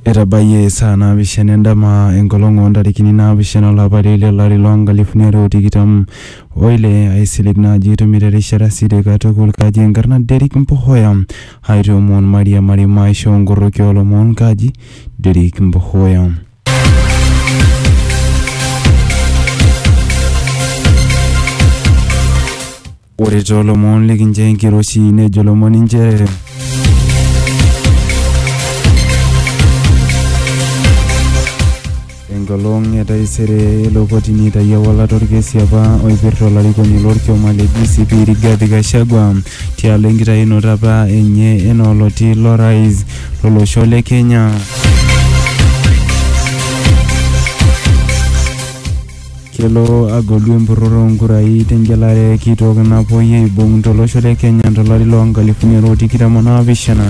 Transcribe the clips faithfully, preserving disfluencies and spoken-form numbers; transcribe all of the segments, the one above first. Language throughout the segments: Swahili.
Etabaye sana bishene ndama engolongo ndarikini na bishene labalile larilonga lifnero tikitam oile aisiligna jitu mirerishara side katokul kaji engarna Derek Mpohoya haito mon Maria Marima isho ngoro kiolo mon kaji Derek Mpohoya. Ore jolo mon liginje ngiroshi ne jolo mon injere Engolong eta isere lokotini tayawala torkesi apa oipirto larikoni lorkio male D C P Rigathi Gachagua tialo enkitaino tapa enye enoloti lorais lolosho le Kenya. Kelo agolu empuroro nkurai tengelare kitok napoyie ibung tolosho le Kenya tolari loonkalifuni are tikitam onaapishana.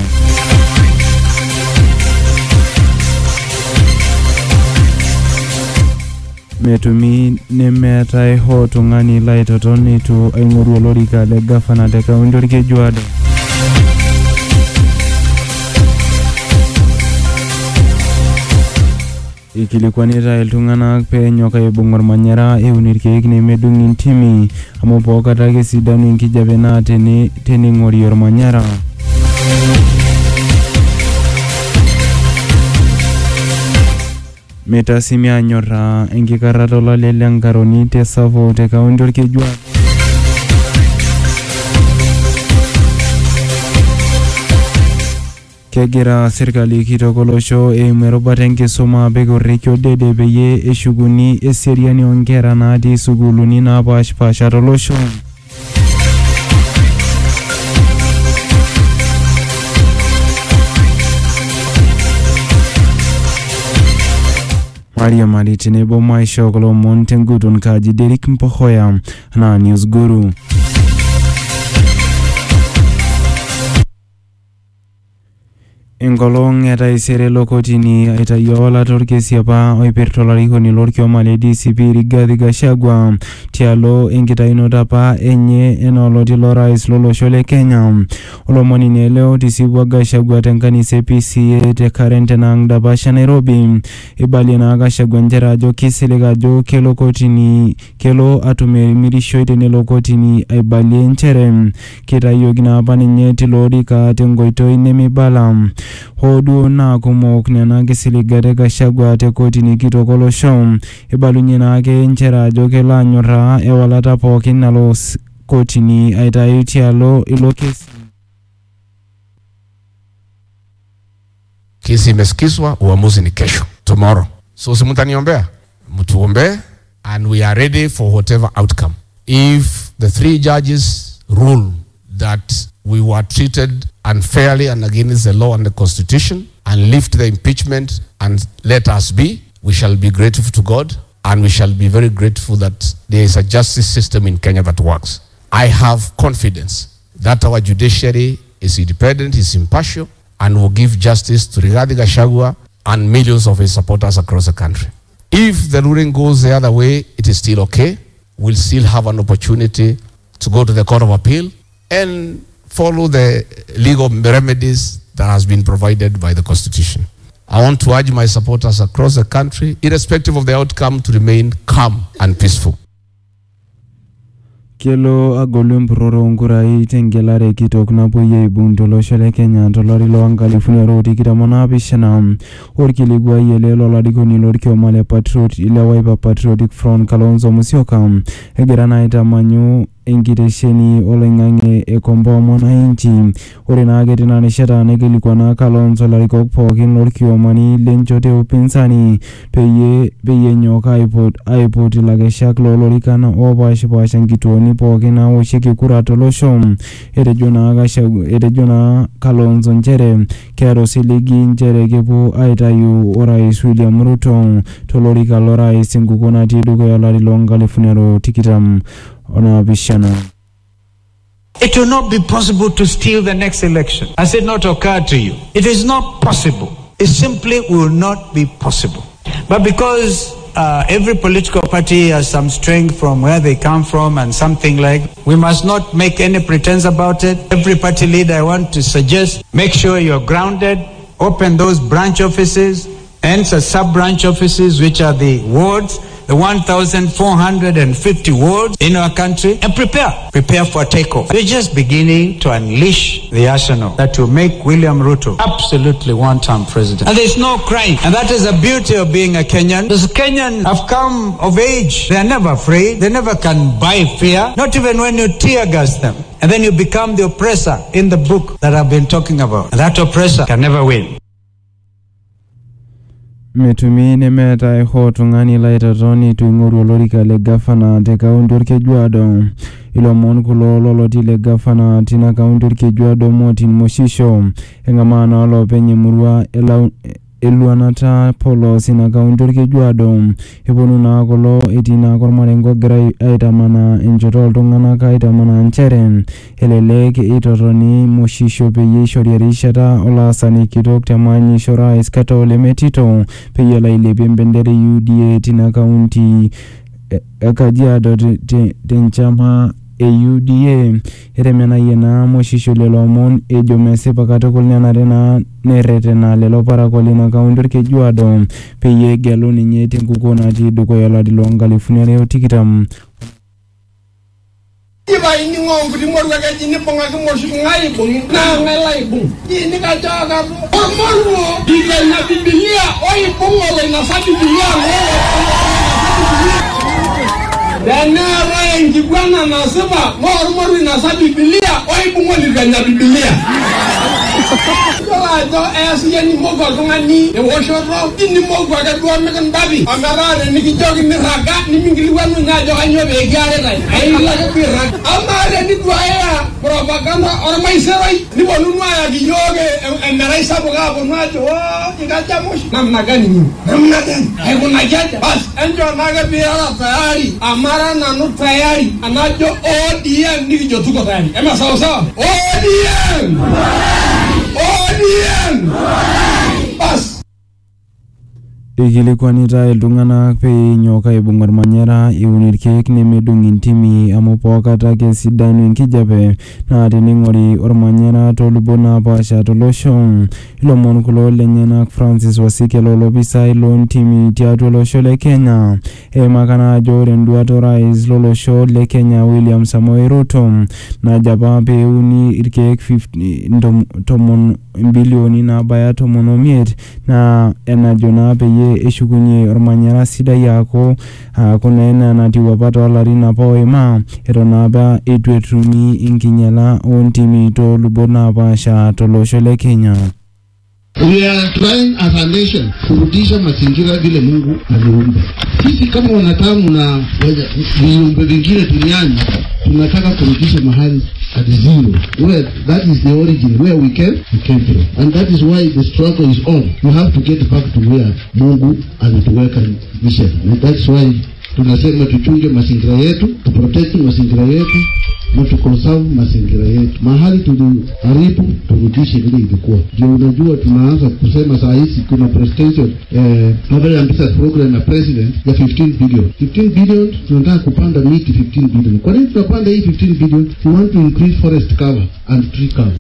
Metumi nemeetai hoo tung'ani laitoton itu aing'oru olorika le gavana te kaunti orkejuado. Ikilikuanita iltung'anak peenyok aibung' ormanyara eun irkeek nemedung' intimi amu pookata ake sidanu enkijape naa tening'ori ormanyara. Metasimi anyorra enkikarrata olale lenkaroni te Tsavo te kaunti orkejuado. Kegira serikali kitok olosho eimu erubata enkisuma apik orrekie dede peyie eshukuni eseriani oonkera natii sukuuluni naapaashipaasha tolosho. Maria Mari tenebo maisho kolomon tenguton kaji Derek Mpohoya na News Guru. Engolong eta isere lokotini aitayola torkesi apa oipirto larikoni lorkioma le D C P Rigathi Gachagua tialo enkitaino tapa enye enoloti lorais lolosho le Kenya. Olomoni neleo tisibwa Gachagua tenkanisa P C A te Karentenang Dapasha Nairobi. Ibali na Gachagua njera ajo kisilig ajo kelo kotini kelo atumirisho itene lokotini aibali enchere kitayogina apa ninye tilorika tengoitoi nemibala. Hodu na kumok nena kisiligare Gachagua te kotini kitok olosho. Ibalunye naake njera ajo kelo anyorra ewalata pookin nalo kotini aitayu tialo ilo kesi. Kesi imesikizwa, uamuzi ni kesho, tomorrow. So si mtaniombea, mtuombe, and we are ready for whatever outcome. If the three judges rule that we were treated unfairly and against the law and the constitution and lift the impeachment and let us be, we shall be grateful to God, and we shall be very grateful that there is a justice system in Kenya that works. I have confidence that our judiciary is independent, is impartial, and will give justice to Rigathi Gachagua and millions of his supporters across the country. If the ruling goes the other way, it is still okay. We'll still have an opportunity to go to the Court of Appeal and follow the legal remedies that has been provided by the Constitution. I want to urge my supporters across the country, irrespective of the outcome, to remain calm and peaceful. Kelo agolu empuroro nkurai tengelare kitok napoyie ibung tolosho le Kenya tolari loonkalifuni are tikitam onaapishana. Orkilikuai ele lolarikoni lorkioma le Patriot ile Wiper Patriotic Front Kalonzo Musyoka egira naa aitamanyu enkitesheni oloing'ang'e ekomboa mwananchi. Ore naake tina rishata nekilikuana Kalonzo larikok pookin lorkiomani lenchoto upinzani peyie peyie enyok aipot aipot ilakeshak loolorikan oopaashipaasha nkituoni pookin naawoshieki kura tolosho. Etejo naa Gachagua etejo naa Kalonzo njere keeta osiligi njere kepuo aitayu orais William Ruto tolorika lorais enkukuo natii dukuya olari loonkalifuni are tikitam onaapishana. It will not be possible to steal the next election. Has it not occurred to you? It is not possible. It simply will not be possible. But because uh, every political party has some strength from where they come from and something like, we must not make any pretense about it. Every party leader, I want to suggest, make sure you're grounded, open those branch offices and sub-branch offices, which are the wards, the one thousand four hundred fifty wards in our country, and prepare. Prepare for takeoff. We're just beginning to unleash the arsenal that will make William Ruto absolutely one-term president. And there's no crime. And that is the beauty of being a Kenyan. Because Kenyans have come of age. They are never afraid. They never can buy fear. Not even when you tear gas them. And then you become the oppressor in the book that I've been talking about. And that oppressor can never win. Metumi nemeta eho tungani laita toni tuinguru lorika le gafana te kaunti orkejuado ilomon kulo loloti le gafana tina kaunti orkejuado motin moshisho engamana lo penye murua ela eluanata polo sina kaunti orkejuado ebonu na kulo etina kormarengo gira aitamana enjoto oltung'anak aitamana ncheren elelek itotoni moshisho peyie ishori erishata olaasani kitok temanyisho rais kata ole metito peyie lailepie mbendera U D A tina kaunti Kajiado tenchama e U D A eremena yena moshisho lelomon ejo mesipa katukul nenare na neretena lelo parakoli na kaunti orkejuado peyie egelu ninye tenkukuo natii dukuya olari loonkalifuni are otikitam. Iba ini ngong di mor waga ini ponga ke mor ngai bung na ngai bung ini ka jaga ormolu di na biblia oi pongo le na sa biblia dan na rangi bwana na sema mor mor na sa biblia oi pongo le na biblia Kala do es yeni mogo ngani e woshoro ini mogo ga do megan babi amara ni ki jogi ni raga ni mingili wanu na joga nyobe gare rai ai la ga pirra amara ni duaya propaganda or mai serai ni bonu ya gi yoge e merai sabu ga bonu ajo inga jamush namna gani ni namna gani ai kuna jaja bas enjo naga pirra tayari amara na no tayari anajo O D M ni jo tuko tayari ema sawa sawa O D M Odian! Bas! Ikilikwanita iltung'anak pee nyoka ibung'ar manyara iun irkeek nemedung' intimi amu pookata ake sidanu enkijape naa tening'ori ormanyara toolubot naapaasha tolosho. Ilomon kulo lenyenak Francis Wasike lolopisai loontimi tiatua olosho le Kenya eimaka naa ajo ore enduata orais lolosho le Kenya William Samoei Ruto najo apa pee euni irkeek tomon bilioni naabaya tomon omiet naa enajo naa peyie eshukunye ormanyara sidai aaku aaku naa ena natiu apa toolarin apa oima eton apa eitu etumi inkinyala oontimi toolubot naapaasha tolosho le Kenya. We are trying as a nation kurudisha mazingira vile Mungu aliumba. Sisi kama wanadamu na viumbe vingine duniani tunataka kurudisha mahali at zero, where that is the origin, where we came, we came from. And that is why the struggle is on. You have to get back to where Mungu alituweka mission. And that's why tunasema tuchunge mazingira yetu, tu protect mazingira yetu, na tu conserve mazingira yetu. Mahali tuliharibu turudishe vile ilikuwa. Ndio unajua tunaanza kusema saa hizi kuna presidential eh Nobel Ambitious Program ya president ya fifteen billion. fifteen billion tunataka kupanda miti fifteen billion. Kwa nini tunapanda hii fifteen billion? We want to increase forest cover and tree cover.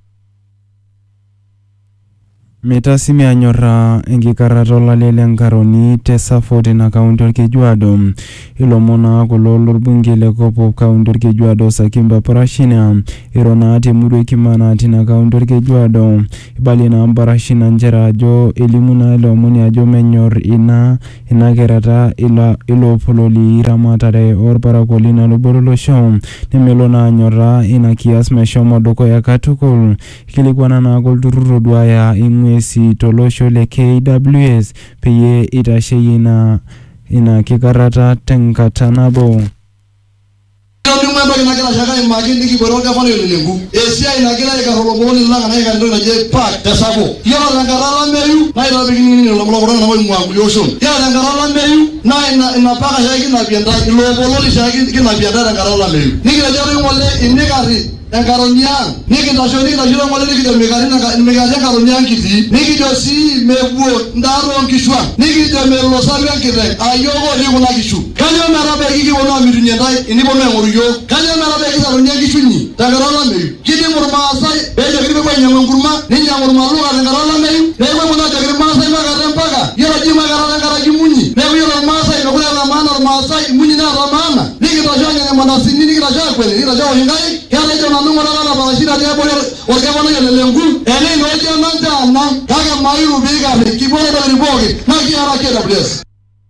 Metasimi anyorra enkikarrata olale lenkaroni te Safot na kaunti orkejuado ilomona kulo lorbunge le Kopop kaunti orkejuado Sakimba Parashina irona temuru ekimana tina kaunti orkejuado ibali na Parashina njera ajo elimuna lomoni ajo menyor ina ina kerata ila ilo pololi ramatare or parakolina loborolosho nemelona anyorra ina kias meshomo doko ya katukul kilikwana na kultururo duaya inwe si tolosho le K W S peye itashe ina ina kikarata tenkatanabo. Kami mambo kinakila shaka imagine kiboroga fano lelengu esia inakila ikaroloboni langa na ikando na je park tasabo yala langarala meyu na ila bigini lo mlogoro na mwa ngulioshon yala langarala meyu na ina inapaka shaki na bienda lobololi shaki kina bienda langarala meyu nikila jari ngole inekari enkaronyang nikindasho nikindasho ngole nikijo megari na megari enkaronyang kiti nikijo si mebuo ndaro nkishwa nikijo melo sabi nkire ayogo nikuna kishu kanyo marabe kiki wona mirunyendai inibo mengoru yo kanyo marabe kisaronyang kishunyi tangarala meyu kidi murma asai bejo kibe kwa nyanguruma ninyanguruma luga tangarala meyu bejo kweli ila jo hingai yana jo nanungo na na bashira ya boyo wakabona ya lengu ene no jo nanja na kaga mairu biga kibora da riboge na kiara keda bless.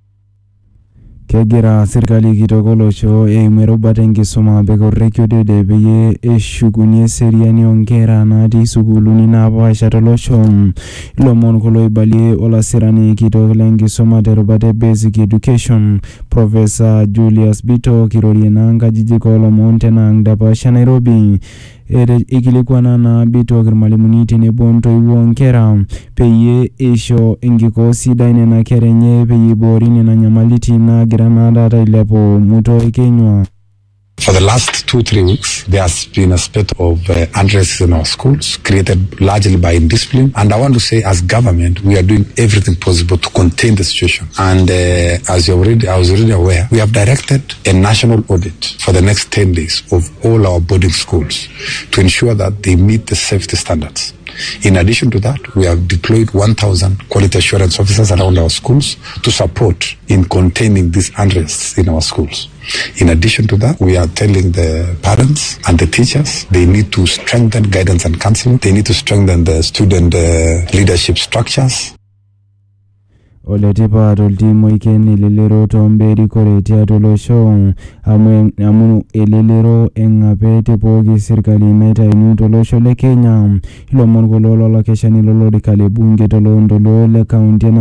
Kegira serikali kitok olosho eimu erubata enkisuma pekorrekiodede peyie eshukunyie eseriani onkera natii sukuuluni naapaasha tolosho. Ilomon kulo oibalie olasirani kitok lenkisuma terubata e basic education Professor Julius Bito kirorie naa nkajijik oolomon tenaang' dapaasha Nairobi. Ikilikwana na Bito irmalimuni tenebo ntoiwuo onkera peyie eisho enkikoo sidai nena kera enye peyie iboori nena nyamalitin naagira naa taata ailepu muto ekenywa. For the last two, three weeks, there has been a spate of uh, unrest in our schools, created largely by indiscipline. And I want to say, as government, we are doing everything possible to contain the situation. And uh, as you already, I was already aware, we have directed a national audit for the next ten days of all our boarding schools to ensure that they meet the safety standards. In addition to that, we have deployed one thousand quality assurance officers around our schools to support in containing these unrests in our schools. In addition to that, we are telling the parents and the teachers they need to strengthen guidance and counseling. They need to strengthen the student uh, leadership structures. Oletipat oltim oiken elelero tomberi kore tiatua olosho amu elelero eng'ape tepooki serikali naitainu tolosho le Kenya. Ilomon kulo lolakeshani lolorika le bunge toloontoluo le kaunti